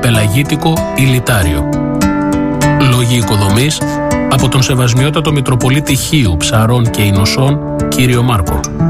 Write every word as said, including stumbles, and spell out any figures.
Πελαγίτικο Ηλιτάριο. Λόγοι οικοδομής από τον Σεβασμιότατο Μητροπολίτη Χίου, Ψαρών και Ινωσών, κύριο Μάρκο.